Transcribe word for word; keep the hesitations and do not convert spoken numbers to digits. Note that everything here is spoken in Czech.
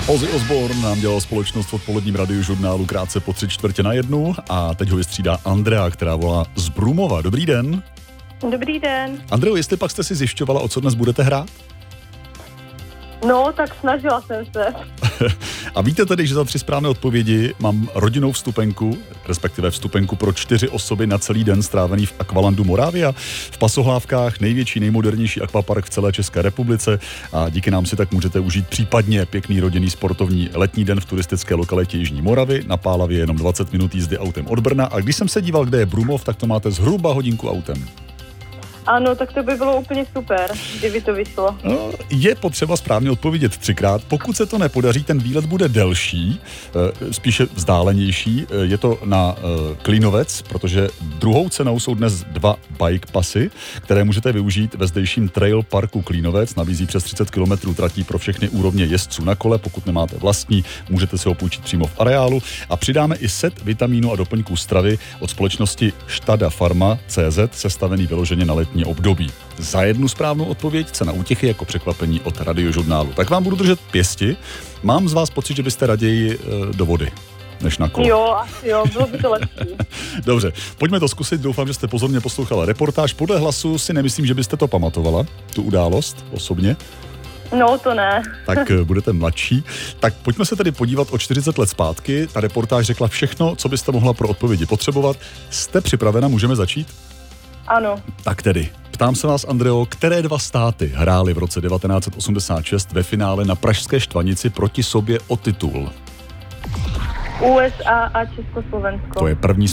Ozzy Osbourne nám dělal společnost v odpoledním radiožurnálu krátce po tři čtvrtě na jednu a teď ho vystřídá Andrea, která volá z Brumova. Dobrý den. Dobrý den. Andreo, jestli pak jste si zjišťovala, o co dnes budete hrát? No, tak snažila jsem se. A víte tedy, že za tři správné odpovědi mám rodinnou vstupenku, respektive vstupenku pro čtyři osoby na celý den strávený v Aqualandu Moravia, v Pasohlávkách, největší, nejmodernější akvapark v celé České republice, a díky nám si tak můžete užít případně pěkný rodinný sportovní letní den v turistické lokalitě Jižní Moravy. Na Pálavě jenom dvacet minut jízdy autem od Brna, a když jsem se díval, kde je Brumov, tak to máte zhruba hodinku autem. Ano, tak to by bylo úplně super, kdyby to vyšlo. No, je potřeba správně odpovědět třikrát. Pokud se to nepodaří, ten výlet bude delší, spíše vzdálenější. Je to na Klínovec, protože druhou cenou jsou dnes dva bike pasy, které můžete využít ve zdejším trail parku Klínovec. Nabízí přes třicet kilometrů tratí pro všechny úrovně jezdců na kole. Pokud nemáte vlastní, můžete si ho půjčit přímo v areálu. A přidáme i set vitamínů a doplňků stravy od společnosti Štada Pharma tečka cé zet, sestavený vyloženě na letní období. Za jednu správnou odpověď cena útěchy jako překvapení od radiožurnálu. Tak vám budu držet pěsti. Mám z vás pocit, že byste raději e, do vody než na kolo. Jo, asi jo, bylo by to lepší. Dobře, pojďme to zkusit. Doufám, že jste pozorně poslouchala reportáž. Podle hlasu si nemyslím, že byste to pamatovala, tu událost osobně. No, to ne. Tak budete mladší. Tak pojďme se tedy podívat o čtyřicet let zpátky. Ta reportáž řekla všechno, co byste mohla pro odpovědi potřebovat. Jste připravena? Můžeme začít? Ano. Tak tedy, ptám se vás, Andreo, které dva státy hrály v roce devatenáct set osmdesát šest ve finále na Pražské Štvanici proti sobě o titul? U S A a Československo. To je první